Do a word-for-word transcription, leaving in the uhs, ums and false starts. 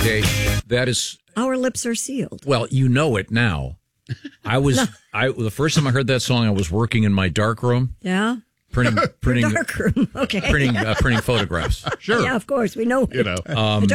Okay, that is... Our lips are sealed. Well, you know it now. I was... No. I The first time I heard that song, I was working in my dark room. Yeah? Printing, printing, dark room. Okay. Printing, uh, printing photographs. Sure. Yeah, of course. We know. You know. Um,